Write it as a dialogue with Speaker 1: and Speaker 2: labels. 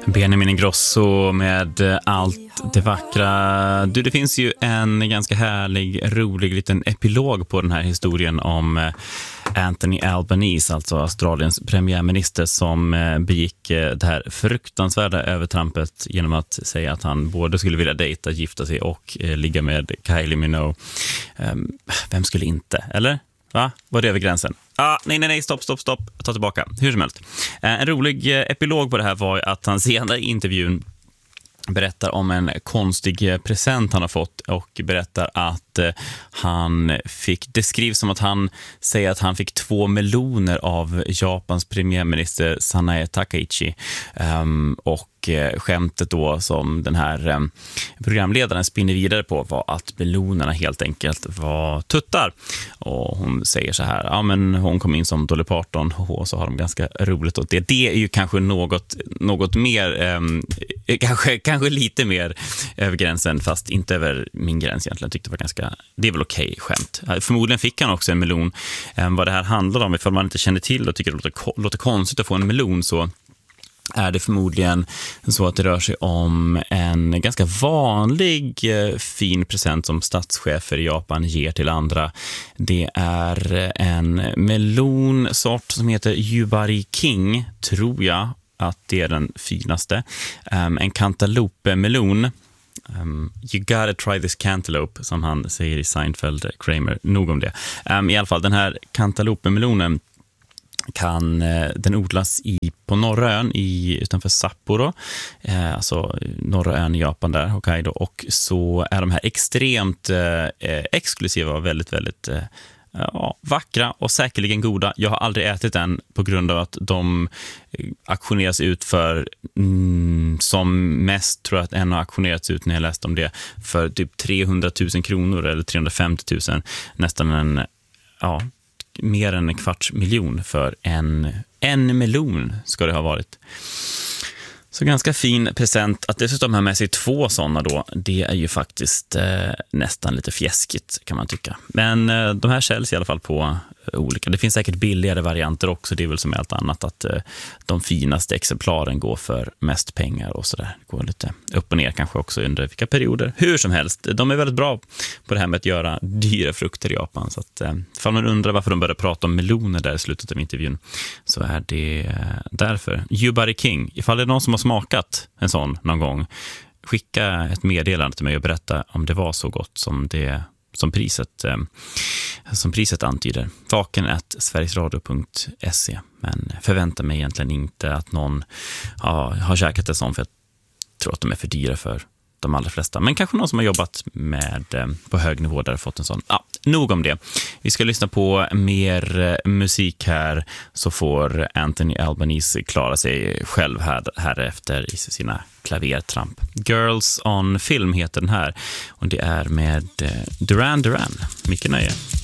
Speaker 1: Benjamin Ingrosso med allt det vackra. Du, det finns ju en ganska härlig, rolig liten epilog på den här historien om Anthony Albanese, alltså Australiens premiärminister, som begick det här fruktansvärda övertrampet genom att säga att han både skulle vilja dejta, gifta sig och ligga med Kylie Minogue. Vem skulle inte, eller? Va? Var det över gränsen? Nej, stopp. Ta tillbaka. Hur som helst. En rolig epilog på det här var att han senare i intervjun berättar om en konstig present han har fått och berättar att det skrivs som att han säger att han fick 2 meloner av Japans premiärminister Sanae Takaichi, och skämtet då som den här programledaren spinner vidare på var att melonerna helt enkelt var tuttar. Och hon säger så här, men hon kom in som Dolly Parton och så har de ganska roligt åt det. Det är ju kanske något mer, kanske lite mer över gränsen, fast inte över min gräns egentligen. Tyckte det är väl okej skämt. Förmodligen fick han också en melon. Vad det här handlar om, ifall man inte känner till och tycker det låter konstigt att få en melon, så är det förmodligen så att det rör sig om en ganska vanlig fin present som statschefer i Japan ger till andra. Det är en melonsort som heter Yubari King, tror jag att det är den finaste. En cantaloupe-melon. You gotta try this cantaloupe, som han säger i Seinfeld, Kramer. Nog om det. I alla fall, den här cantaloupe-melonen den odlas på norra ön utanför Sapporo, alltså norra ön i Japan där, Hokkaido, och så är de här extremt exklusiva och väldigt, väldigt vackra och säkerligen goda. Jag har aldrig ätit den på grund av att de auktioneras ut för som mest, tror jag att en har auktionerats ut när jag läste om det, för typ 300 000 kronor eller 350 000, nästan mer än 250 000 för en melon ska det ha varit. Så ganska fin present. Att dessutom ha med sig 2 sådana då, det är ju faktiskt nästan lite fjäskigt, kan man tycka. Men de här säljs i alla fall på olika. Det finns säkert billigare varianter också. Det är väl som allt annat att de finaste exemplaren går för mest pengar och sådär. Det går lite upp och ner kanske också under vilka perioder. Hur som helst, de är väldigt bra på det här med att göra dyra frukter i Japan. Så att ifall man undrar varför de började prata om meloner där i slutet av intervjun, så är det därför. Yubari King, ifall det är någon som har smakat en sån någon gång, skicka ett meddelande till mig och berätta om det var så gott som priset antyder. vaken@sverigesradio.se. Men förvänta mig egentligen inte att någon har käkat en sån, för jag tror att de är för dyra för de allra flesta. Men kanske någon som har jobbat med på hög nivå där har fått en sån. Nog om det. Vi ska lyssna på mer musik här, så får Anthony Albanese klara sig själv här efter i sina klavertramp. Girls on Film heter den här, och det är med Duran Duran. Mycket nöje.